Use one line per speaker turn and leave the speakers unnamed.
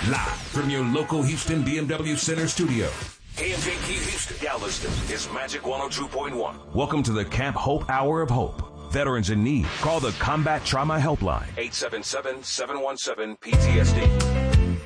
Live from your local Houston BMW Center studio.
KMJQ Houston, Galveston is Magic 102.1.
Welcome to the Camp Hope Hour of Hope. Veterans in need, call the Combat Trauma Helpline.
877-717-PTSD.